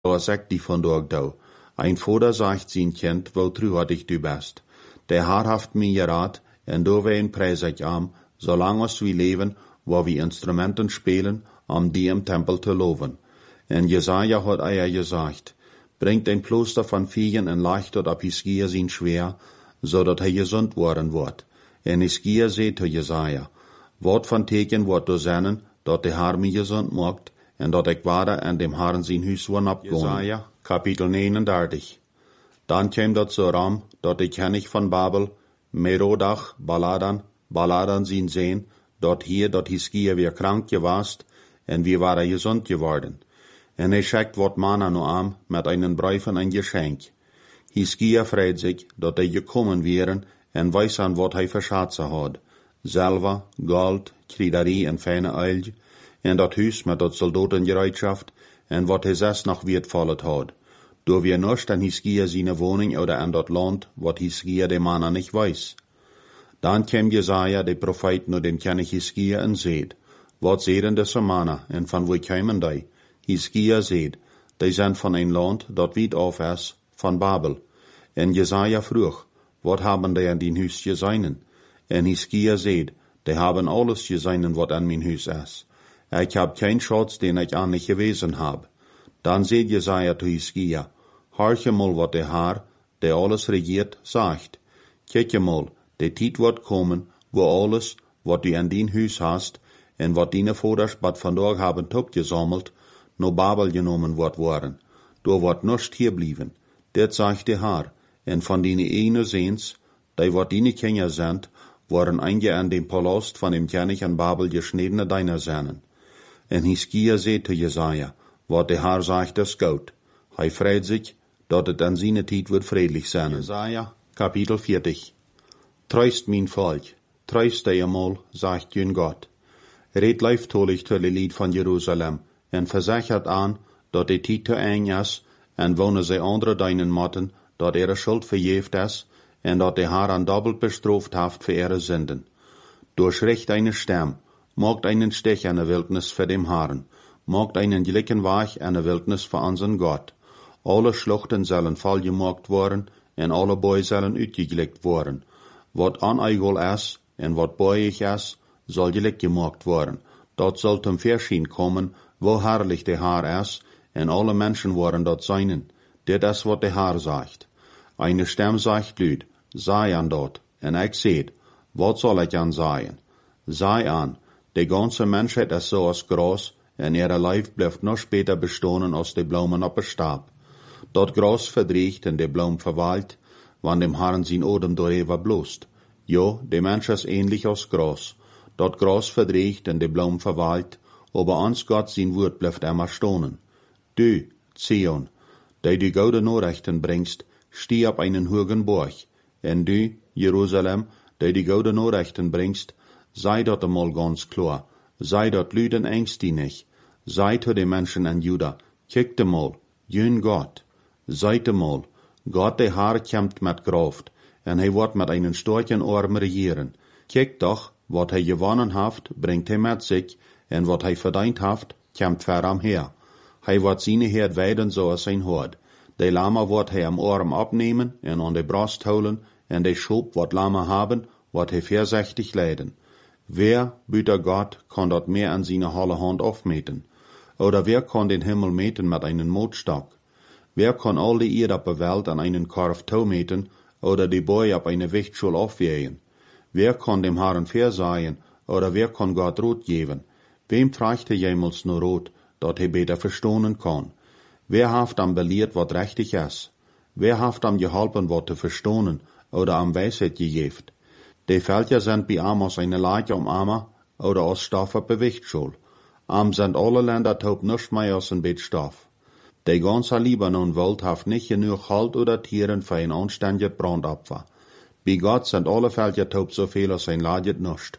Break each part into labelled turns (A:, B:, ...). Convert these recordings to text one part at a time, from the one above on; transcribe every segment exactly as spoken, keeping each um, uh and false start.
A: Da sagt die von dort da. Ein Vater sagt sein Kind, wo treuhartig du bist. Der Herr haft mir gerat, en du wen preis ich am, solange wir leben, wo wir Instrumenten spielen, um die im Tempel zu loben. En Jesaja hat eier gesagt, bringt ein Kloster von Viehen en leichtet ab Hiskia sein schwer, so dat er gesund worden wird. En Hiskia seht zu Jesaja, Wort von Teken wird du sennen, dat der Herr mir gesund macht, en dat ich wade an dem Herrn sein Hus worden abgehen. Jesaja, Kapitel neunundertig. Dann käm dat so ram, dat ich kennig von Babel, Merodach, Baladan, Baladan sin sehen, dort hier, dort Hiskia wir krank gewast, en wir waren gesund geworden. En er schickt wat Manna no am, mit einen Brief und ein Geschenk. Hiskia freut sich, dat er gekommen wären, en weiß an wat er für Schatze hat. Silber, Gold, Kriederie en feine Öl, en dat Hus mit dat Soldatengereitschaft, en wat er selbst noch wertvollet hat. Do wir nicht an Hiskia seine Wohnung oder an dat Land, wat Hiskia dem Manna nicht weiß. Dann käm Jesaja, der Prophet, nur dem König Hiskia en seht, wat sehen des Manna, en von wo kämen die? Hiskia seht, die sind von ein Land, dat weit auf ist, von Babel. En Jesaja fruch, wat haben die an den Hus geseinen? En Hiskia seht, die haben alles geseinen, wat an mein Hus ist. Ich hab kein Schatz, den ich an nicht gewesen hab. Dann seht Jesaja zu Hiskia, horche mal, wat der Herr, der alles regiert, sagt. Kicke mal, der Tiet wird kommen, wo alles, wat du an den Hus hast, en wat deine Vaters bad von dort haben tup gesammelt, no Babel genommen wird worden. Du wird nicht hier blieben. Der sagt der Herr, en von deine eine Sehens, die wat deine Kinder sind, waren einige an dem Palast von dem König an Babel geschnittene deiner Seinen. En Hiskia seht zu Jesaja, wat der Herr sagt, das gut. Hei freut sich, dat het an seine Tiet wird friedlich sein. Jesaja, Kapitel vierzig. Treust mein Volk, treust dich einmal, sagt jün Gott. Red leiftolig zu de Lied von Jerusalem, en versichert an, dat die Tiet zu eng is, en wonen sie andere deinen Motten, dat ihre Schuld verjeft is, en dat der Herr an doppelt bestraft haft für ihre Sünden. Durchricht eine Stamm, mogt einen Stich an der Wildnis für dem Herrn, mogt einen glicken Weich an der Wildnis für unseren Gott. Alle Schluchten sollen voll gemacht worden, en alle Bäu sollen uitgeglickt worden. Wat aneigel is, en wat bäuig is, soll gelick gemacht worden. Dat soll zum Verschien kommen, wo herrlich der Herr is, en alle Menschen waren dort seinen. Dit is wat der Herr sagt. Eine Stimme sagt lüd, sei an dort, en ich seht, wat soll ich an sagen? Sei an, die ganze Menschheit is so als Gras, en ihre Leib bleibt noch später bestohnen als die Blumen op de Stab. Dat Gras verdriecht en de Blum verwalt, wann dem Herrn sein Odem dorever bloßt. Jo, de Mensch is ähnlich als Gras. Dat Gras verdriecht en de Blum verwalt, aber ans Gott sein Wort bleibt immer stohnen. Du, Zion, die du gute Nachrichten bringst, steh auf einen hohen Burg. En du, Jerusalem, die du gute Nachrichten bringst, sei dort einmal ganz klar. Sei dort lüden ängstlich. Sei zu den Menschen in Juda, kickt einmal, jün Gott. Seid einmal, Gott der Herr kämpft mit Kraft, en er wird mit einen starken Arm regieren. Kickt doch, wat er gewonnen haft, bringt er mit sich, en wat er verdient haft, kämpft ver am her. Hij wird seine Herd weiden zoals sein Hort. De Lama wird hij am Arm abnehmen en an de Brust holen, en de Schub wat Lama haben, wird hij vorsichtig leiden. Wer, büter Gott, kann dort mehr an seine holle Hand aufmeten? Oder wer kann den Himmel meten mit einem Motstock? Wer kann all die Erde op der Welt an einen Korf Tau meten, oder die Bäume auf eine Wichtschul aufwehen? Wer kann dem Herrn versagen, oder wer kann Gott Rot geben? Wem fragt er jemals nur Rot, dat er beter verstohnen kann? Wer haft am belehrt, wat richtig is? Wer haft am geholpen, wat te verstohnen, oder am Weisheit gegeft? Die Völker sind bei am aus eine Leiche um Amma, oder aus Stoff op Wichtschul. Am sind alle Länder taub nicht mehr aus ein Bett Stoff. Die ganze Libanon-Welt haft nicht genug Halt oder Tieren für ein anständiges Brandopfer. Bei Gott sind alle Völker taub so viel als ein Ladet nicht.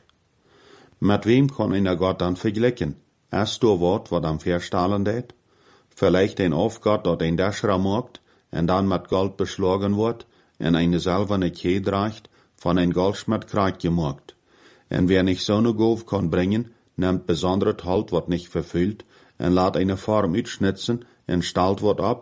A: Mit wem kann einer Gott dann vergleichen? Erst du Wort, wat am Verstahlen det? Vielleicht ein Aufgott, dat ein Däscherer macht, en dann mit Gold beschlagen wird, en eine silberne Kette reicht, von ein Goldschmied Kreuz gemacht. En wer nicht so ne Golf kann bringen, nimmt besondere Halt, wat nicht verfüllt, en laat eine Form uitschnitzen, en stelt wordt op